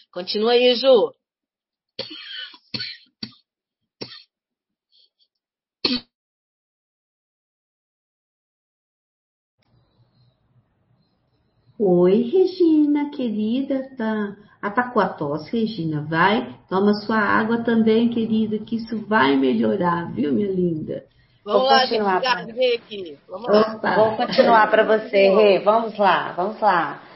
Continua aí, Ju. Oi, Regina, querida, tá com a tosse, Regina? Vai, toma sua água também, querida, que isso vai melhorar, viu, minha linda? Vamos Vou lá, gente, continuar. engasguei aqui. Vamos lá. Opa! Vou continuar para você, Rê. Vamos lá, vamos lá.